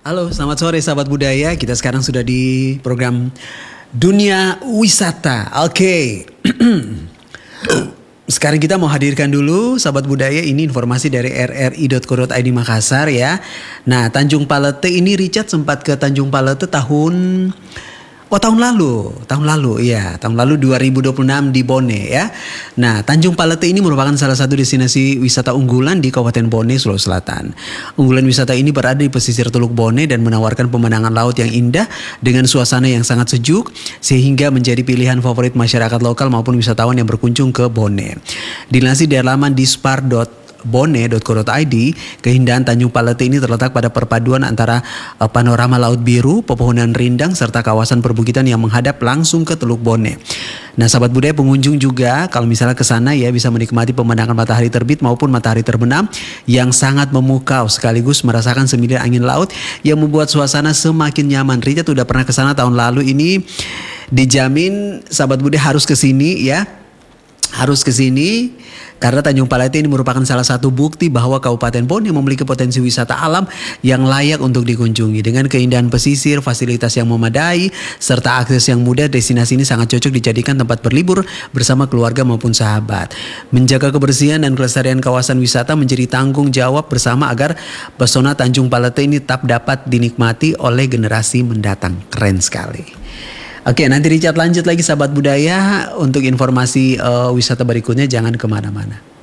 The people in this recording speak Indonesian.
Halo, selamat sore sahabat budaya. Kita sekarang sudah di program Dunia Wisata. Oke. Sekarang kita mau hadirkan dulu sahabat budaya, ini informasi dari rri.co.id Makassar ya. Nah, Tanjung Palete ini Richard sempat ke Tanjung Palete tahun lalu 2026 di Bone ya. Nah, Tanjung Palete ini merupakan salah satu destinasi wisata unggulan di Kabupaten Bone, Sulawesi Selatan. Unggulan wisata ini berada di pesisir Teluk Bone dan menawarkan pemandangan laut yang indah dengan suasana yang sangat sejuk sehingga menjadi pilihan favorit masyarakat lokal maupun wisatawan yang berkunjung ke Bone. Dilansir dari laman dispar.bone.co.id, keindahan Tanjung Palete ini terletak pada perpaduan antara panorama laut biru, pepohonan rindang, serta kawasan perbukitan yang menghadap langsung ke Teluk Bone. Nah, sahabat budaya, pengunjung juga kalau misalnya ke sana ya bisa menikmati pemandangan matahari terbit maupun matahari terbenam yang sangat memukau, sekaligus merasakan semilir angin laut yang membuat suasana semakin nyaman. Rita udah pernah ke sana tahun lalu, ini dijamin sahabat budaya harus ke sini ya. Harus ke sini karena Tanjung Palete ini merupakan salah satu bukti bahwa Kabupaten Bone memiliki potensi wisata alam yang layak untuk dikunjungi. Dengan keindahan pesisir, fasilitas yang memadai, serta akses yang mudah, destinasi ini sangat cocok dijadikan tempat berlibur bersama keluarga maupun sahabat. Menjaga kebersihan dan kelestarian kawasan wisata menjadi tanggung jawab bersama agar pesona Tanjung Palete ini tetap dapat dinikmati oleh generasi mendatang. Keren sekali. Oke, nanti Richard lanjut lagi sahabat budaya. Untuk informasi wisata berikutnya jangan kemana-mana.